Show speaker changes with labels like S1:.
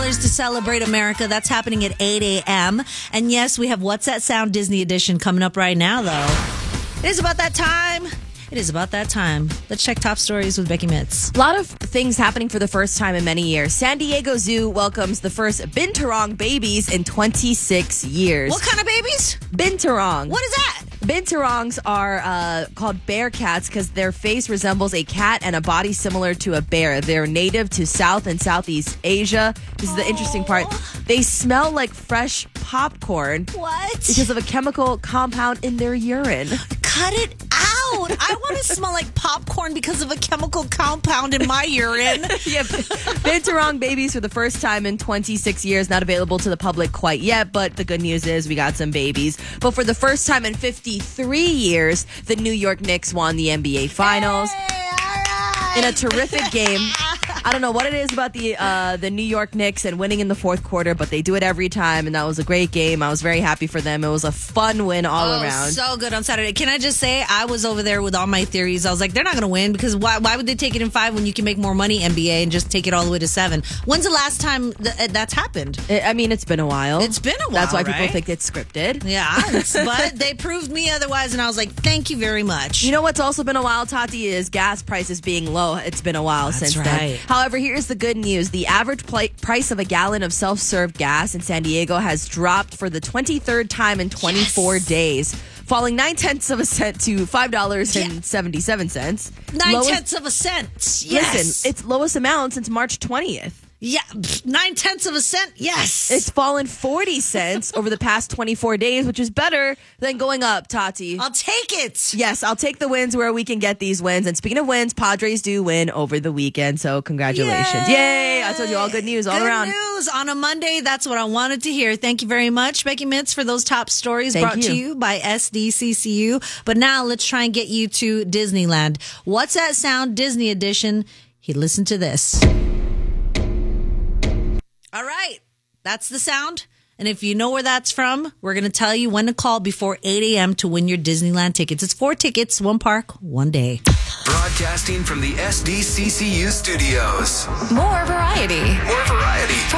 S1: to celebrate America. That's happening at 8 a.m. And yes, we have What's That Sound Disney Edition coming up right now, though. It is about that time. It is about that time. Let's check top stories with Becky Mitz.
S2: A lot of things happening for the first time in many years. San Diego Zoo welcomes the first Binturong babies in 26 years.
S1: What kind of babies?
S2: Binturong.
S1: What is that?
S2: Binturongs are called bear cats because their face resembles a cat and a body similar to a bear. They're native to South and Southeast Asia. This is the interesting part. They smell like fresh popcorn.
S1: What?
S2: Because of a chemical compound in their urine.
S1: Cut it out. I want to smell like popcorn because of a chemical compound in my urine.
S2: Yeah, Binturong babies for the first time in 26 years. Not available to the public quite yet, but the good news is we got some babies. But for the first time in 53 years, the New York Knicks won the NBA Finals.
S1: Hey, all right.
S2: In a terrific game. I don't know what it is about the New York Knicks and winning in the fourth quarter, but they do it every time, and that was a great game. I was very happy for them. It was a fun win all around.
S1: So good on Saturday. Can I just say, I was over there with all my theories. I was like, they're not going to win because why would they take it in 5 when you can make more money, NBA, and just take it all the way to 7? When's the last time that's happened?
S2: I mean, it's been a while.
S1: It's been a while,
S2: That's why
S1: right?
S2: people think it's scripted.
S1: Yeah, but they proved me otherwise, and I was like, thank you very much.
S2: You know what's also been a while, Tati, is gas prices being low. It's been a while since
S1: right.
S2: then. However, here's the good news. The average price of a gallon of self-serve gas in San Diego has dropped for the 23rd time in 24 days, falling 9/10 of a cent to $5.77.
S1: 9/10 of a cent. Yes.
S2: Listen, it's lowest amount since March 20th.
S1: Yeah, 9/10 of a cent. Yes.
S2: It's fallen 40 cents over the past 24 days, which is better than going up, Tati.
S1: I'll take it.
S2: Yes, I'll take the wins where we can get these wins. And speaking of wins, Padres do win over the weekend. So congratulations. Yay! I told you all good news all around.
S1: Good news on a Monday. That's what I wanted to hear. Thank you very much, Becky Mitz, for those top stories brought to you by SDCCU. But now let's try and get you to Disneyland. What's That Sound Disney Edition? Listen to this. All right. That's the sound. And if you know where that's from, we're going to tell you when to call before 8 a.m. to win your Disneyland tickets. It's 4 tickets, 1 park, 1 day.
S3: Broadcasting from the SDCCU studios.
S4: More variety.
S3: More variety.